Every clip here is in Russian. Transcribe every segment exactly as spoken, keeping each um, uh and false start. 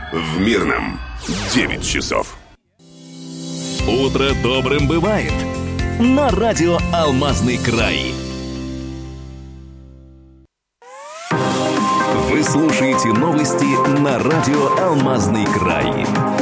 В Мирном девять часов. Утро добрым бывает. На радио «Алмазный край». Вы слушаете новости на радио «Алмазный край».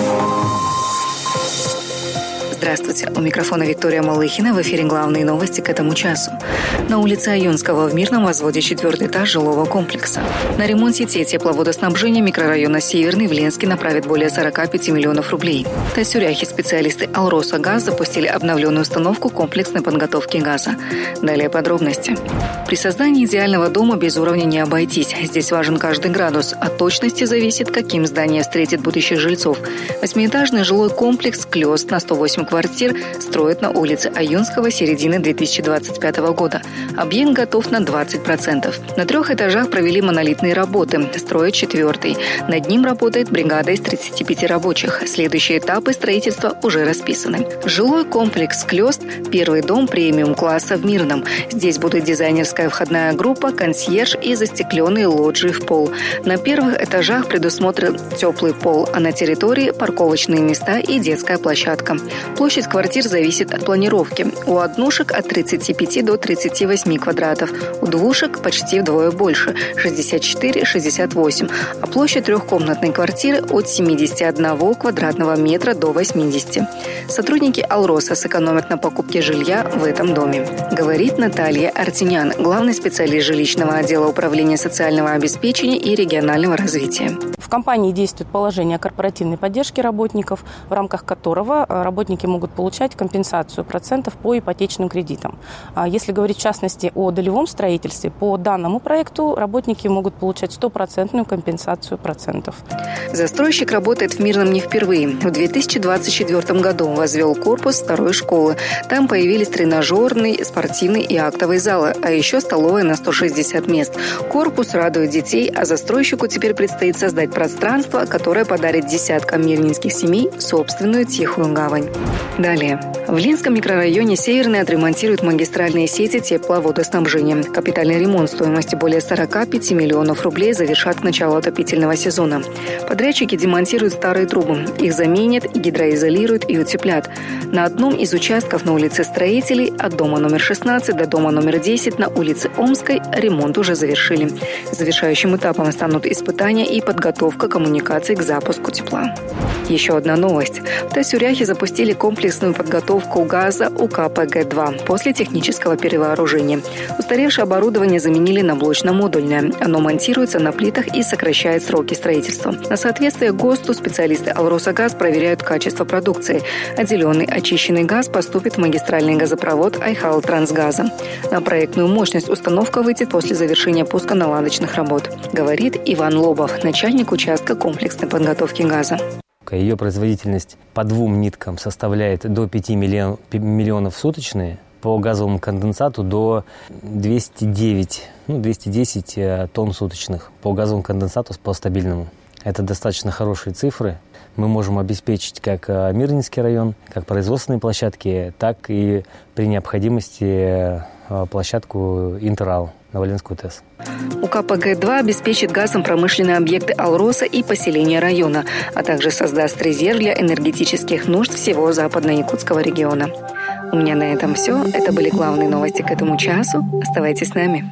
Здравствуйте, у микрофона Виктория Малыхина. В эфире главные новости к этому часу. На улице Айонского в Мирном возводят четвертый этаж жилого комплекса. На ремонт сети тепловодоснабжения микрорайона Северный в Ленске направят более сорок пять миллионов рублей. В Тасюряхе специалисты «Алросагаз» запустили обновленную установку комплексной подготовки газа. Далее подробности. При создании идеального дома без уровня не обойтись. Здесь важен каждый градус. От точности зависит, каким здание встретит будущих жильцов. Восьмиэтажный жилой комплекс «Клёст» на сто восемь квартир строят на улице Айонского середины две тысячи двадцать пятого года. Объект готов на двадцать процентов. На трех этажах провели монолитные работы. Строят четвертый. Над ним работает бригада из тридцати пяти рабочих. Следующие этапы строительства уже расписаны. Жилой комплекс «Клёст» – первый дом премиум-класса в Мирном. Здесь будет дизайнерская входная группа, консьерж и застекленные лоджии в пол. На первых этажах предусмотрен теплый пол, а на территории – парковочные места и детская площадка. Площадь квартир зависит от планировки. У однушек от тридцати пяти до тридцати восьми квадратов, у двушек почти вдвое больше – шестьдесят четыре - шестьдесят восемь, а площадь трехкомнатной квартиры от семидесяти одного квадратного метра до восьмидесяти. Сотрудники «Алроса» сэкономят на покупке жилья в этом доме, говорит Наталья Артинян, главный специалист жилищного отдела управления социального обеспечения и регионального развития. В компании действует положение о корпоративной поддержке работников, в рамках которого работники могут получать компенсацию процентов по ипотечным кредитам. Если говорить в частности о долевом строительстве, по данному проекту работники могут получать стопроцентную компенсацию процентов. Застройщик работает в Мирном не впервые. В две тысячи двадцать четвёртом году возвел корпус второй школы. Там появились тренажерный, спортивный и актовый залы, а еще столовая на сто шестьдесят мест. Корпус радует детей, а застройщику теперь предстоит создать пространство, которое подарит десяткам мирнинских семей собственную тихую гавань. Далее. В Ленском микрорайоне Северный отремонтируют магистральные сети тепловодоснабжения. Капитальный ремонт стоимостью более сорока пяти миллионов рублей завершат к началу отопительного сезона. Подрядчики демонтируют старые трубы. Их заменят, гидроизолируют и утеплят. На одном из участков на улице Строителей от дома номер шестнадцать до дома номер десять на улице Омской ремонт уже завершили. Завершающим этапом станут испытания и подготовка коммуникаций к запуску тепла. Еще одна новость. В Тасюряхе запустили комплексную подготовку газа у ка пэ гэ два после технического перевооружения. Устаревшее оборудование заменили на блочно-модульное. Оно монтируется на плитах и сокращает сроки строительства. На соответствие ГОСТу специалисты «Алросагаз» проверяют качество продукции. Отделенный очищенный газ поступит в магистральный газопровод «Айхал Трансгаза». На проектную мощность установка выйдет после завершения пуска наладочных работ, говорит Иван Лобов, начальник участка комплексной подготовки газа. Ее производительность по двум ниткам составляет до пяти миллионов суточные, по газовому конденсату до двухсот девяти, ну, двухсот десяти тонн суточных, по газовому конденсату по стабильному. Это достаточно хорошие цифры. Мы можем обеспечить как Мирнинский район, как производственные площадки, так и при необходимости площадку Интерал на Валенскую ТЭС. у ка пэ гэ два обеспечит газом промышленные объекты Алроса и поселения района, а также создаст резерв для энергетических нужд всего западно-якутского региона. У меня на этом все. Это были главные новости к этому часу. Оставайтесь с нами.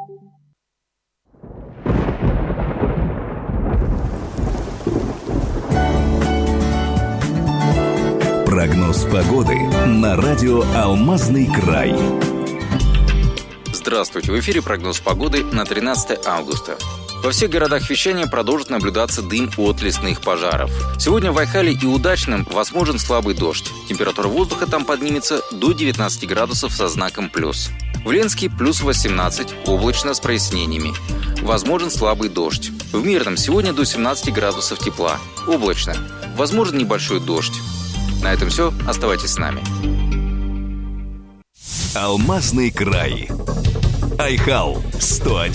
Прогноз погоды на радио «Алмазный край». Здравствуйте! В эфире прогноз погоды на тринадцатое августа. Во всех городах вещания продолжит наблюдаться дым от лесных пожаров. Сегодня в Айхале и Удачном возможен слабый дождь. Температура воздуха там поднимется до девятнадцати градусов со знаком плюс. В Ленске плюс восемнадцать, облачно с прояснениями. Возможен слабый дождь. В Мирном сегодня до семнадцати градусов тепла. Облачно. Возможен небольшой дождь. На этом все. Оставайтесь с нами. «Алмазный край». Айхал сто один.